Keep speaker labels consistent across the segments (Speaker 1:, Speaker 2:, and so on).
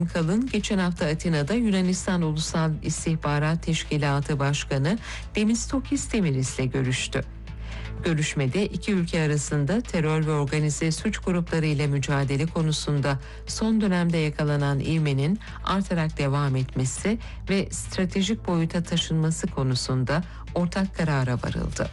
Speaker 1: Kalın geçen hafta Atina'da Yunanistan Ulusal İstihbarat Teşkilatı Başkanı Demitokis Demiris'le görüştü. Görüşmede iki ülke arasında terör ve organize suç grupları ile mücadele konusunda son dönemde yakalanan ivmenin artarak devam etmesi ve stratejik boyuta taşınması konusunda ortak karara varıldı.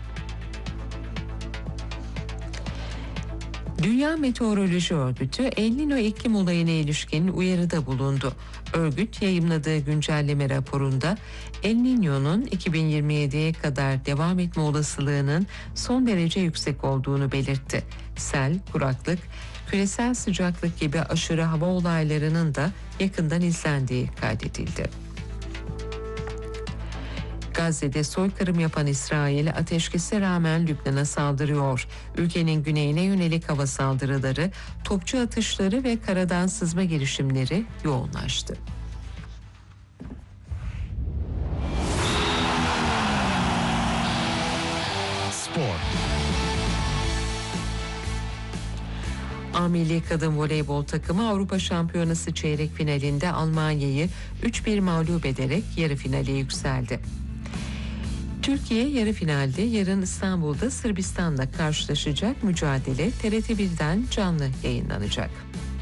Speaker 1: Dünya Meteoroloji Örgütü El Niño iklim olayına ilişkin uyarıda bulundu. Örgüt yayımladığı güncelleme raporunda El Niño'nun 2027'ye kadar devam etme olasılığının son derece yüksek olduğunu belirtti. Sel, kuraklık, küresel sıcaklık gibi aşırı hava olaylarının da yakından izlendiği kaydedildi. Gazze'de soykırım yapan İsrail ateşkese rağmen Lübnan'a saldırıyor. Ülkenin güneyine yönelik hava saldırıları, topçu atışları ve karadan sızma girişimleri yoğunlaştı.
Speaker 2: Spor.
Speaker 1: A Milli Kadın Voleybol takımı Avrupa Şampiyonası çeyrek finalinde Almanya'yı 3-1 mağlup ederek yarı finale yükseldi. Türkiye yarı finalde yarın İstanbul'da Sırbistan'la karşılaşacak. Mücadele TRT1'den canlı yayınlanacak.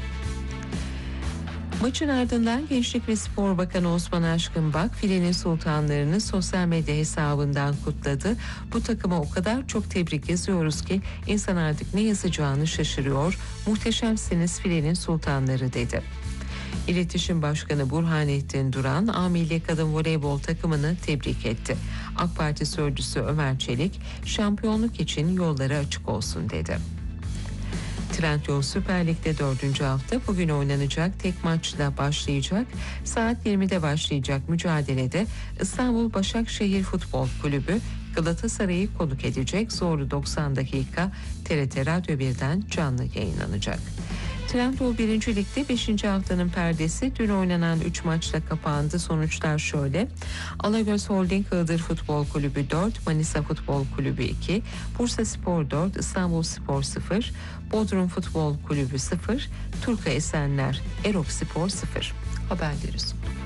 Speaker 1: Maçın ardından Gençlik ve Spor Bakanı Osman Aşkınbak filenin sultanlarını sosyal medya hesabından kutladı. Bu takıma o kadar çok tebrik yazıyoruz ki insan artık ne yazacağını şaşırıyor. Muhteşemsiniz filenin sultanları dedi. İletişim Başkanı Burhanettin Duran, A Milli Kadın Voleybol takımını tebrik etti. AK Parti Sözcüsü Ömer Çelik, şampiyonluk için yolları açık olsun dedi. Trendyol Süper Lig'de 4. hafta bugün oynanacak tek maçla başlayacak. Saat 20'de başlayacak mücadelede İstanbul Başakşehir Futbol Kulübü Galatasaray'ı konuk edecek. Zorlu 90 dakika TRT Radyo 1'den canlı yayınlanacak. Trendyol 1. Lig'de 5. haftanın perdesi dün oynanan 3 maçla kapandı. Sonuçlar şöyle: Alagöz Holding Iğdır Futbol Kulübü 4, Manisa Futbol Kulübü 2, Bursa Spor 4, İstanbul Spor 0, Bodrum Futbol Kulübü 0, Turka Esenler Erok Spor 0. Haberleri sundu.